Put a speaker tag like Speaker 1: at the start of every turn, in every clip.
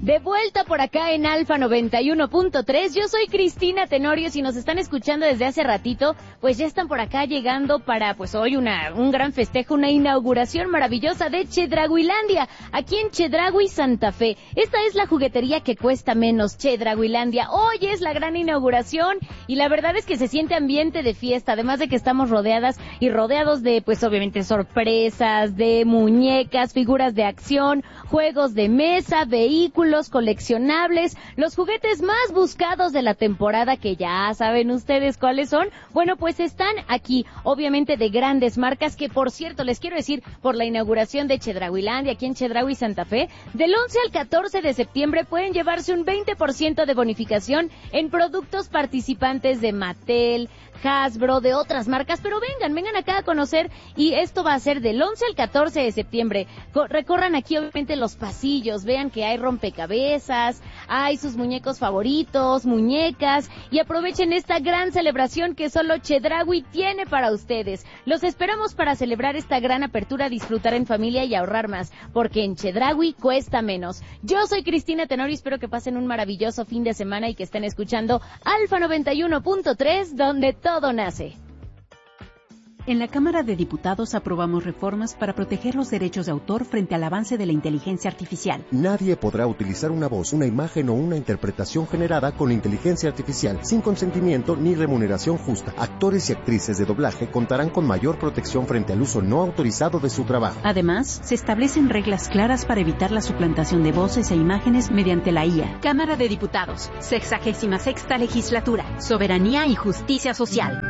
Speaker 1: De vuelta por acá en Alfa 91.3, yo soy Cristina Tenorio. Si nos están escuchando desde hace ratito, pues ya están por acá llegando para pues hoy un gran festejo, una inauguración maravillosa de Chedrauilandia, aquí en Chedraui, Santa Fe. Esta es la juguetería que cuesta menos, Chedrauilandia. Hoy es la gran inauguración y la verdad es que se siente ambiente de fiesta, además de que estamos rodeadas y rodeados de pues obviamente sorpresas, de muñecas, figuras de acción, juegos de mesa, vehículos, coleccionables, los juguetes más buscados de la temporada, que ya saben ustedes cuáles son. Bueno, pues están aquí, obviamente de grandes marcas, que por cierto, les quiero decir, por la inauguración de Chedrauilandia, aquí en Chedraui, Santa Fe, del 11 al 14 de septiembre pueden llevarse un 20% de bonificación en productos participantes de Mattel, Hasbro, de otras marcas, pero vengan acá a conocer, y esto va a ser del 11 al 14 de septiembre. Recorran aquí obviamente los pasillos, vean que hay rompecabezas, hay sus muñecos favoritos, muñecas, y aprovechen esta gran celebración que solo Chedraui tiene para ustedes. Los esperamos para celebrar esta gran apertura, disfrutar en familia y ahorrar más, porque en Chedraui cuesta menos. Yo soy Cristina Tenorio, espero que pasen un maravilloso fin de semana y que estén escuchando Alfa 91.3, donde todo nace.
Speaker 2: En la Cámara de Diputados aprobamos reformas para proteger los derechos de autor frente al avance de la inteligencia artificial.
Speaker 3: Nadie podrá utilizar una voz, una imagen o una interpretación generada con inteligencia artificial sin consentimiento ni remuneración justa. Actores y actrices de doblaje contarán con mayor protección frente al uso no autorizado de su trabajo.
Speaker 2: Además, se establecen reglas claras para evitar la suplantación de voces e imágenes mediante la IA. Cámara de Diputados, 66ª Legislatura, Soberanía y Justicia Social.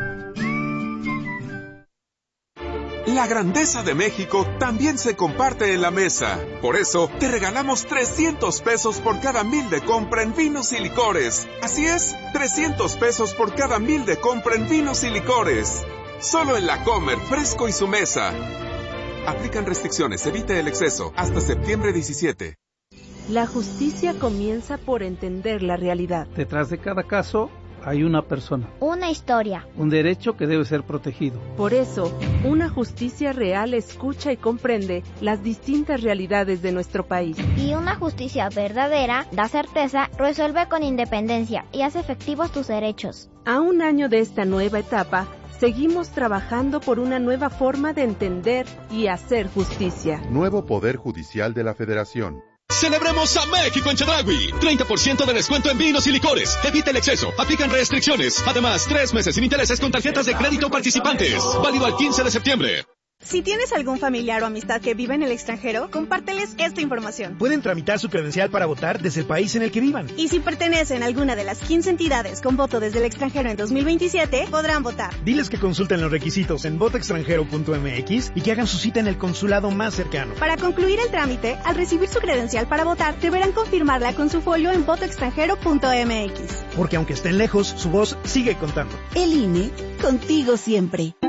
Speaker 4: La grandeza de México también se comparte en la mesa. Por eso, te regalamos 300 pesos por cada 1,000 de compra en vinos y licores. Así es, 300 pesos por cada 1,000 de compra en vinos y licores. Solo en La Comer, Fresco y Su Mesa. Aplican restricciones, evite el exceso. Hasta septiembre 17.
Speaker 5: La justicia comienza por entender la realidad.
Speaker 6: Detrás de cada caso hay una persona,
Speaker 7: una historia,
Speaker 6: un derecho que debe ser protegido.
Speaker 5: Por eso, una justicia real escucha y comprende las distintas realidades de nuestro país.
Speaker 7: Y una justicia verdadera da certeza, resuelve con independencia y hace efectivos tus derechos.
Speaker 5: A un año de esta nueva etapa, seguimos trabajando por una nueva forma de entender y hacer justicia.
Speaker 8: Nuevo Poder Judicial de la Federación.
Speaker 9: ¡Celebremos a México en Chedraui! 30% de descuento en vinos y licores. Evita el exceso. Aplican restricciones. Además, 3 meses sin intereses con tarjetas de crédito participantes. Válido al 15 de septiembre.
Speaker 10: Si tienes algún familiar o amistad que vive en el extranjero, compárteles esta información.
Speaker 11: Pueden tramitar su credencial para votar desde el país en el que vivan.
Speaker 10: Y si pertenecen a alguna de las 15 entidades con voto desde el extranjero en 2027, podrán votar.
Speaker 11: Diles que consulten los requisitos en votoextranjero.mx y que hagan su cita en el consulado más cercano.
Speaker 10: Para concluir el trámite, al recibir su credencial para votar, deberán confirmarla con su folio en votoextranjero.mx.
Speaker 11: Porque aunque estén lejos, su voz sigue contando.
Speaker 12: El INE, contigo siempre.